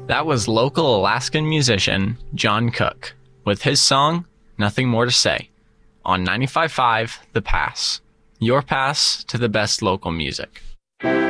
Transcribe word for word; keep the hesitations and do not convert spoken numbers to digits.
That was local Alaskan musician John Cook with his song, Nothing More to Say, on ninety-five point five The Pass, your pass to the best local music.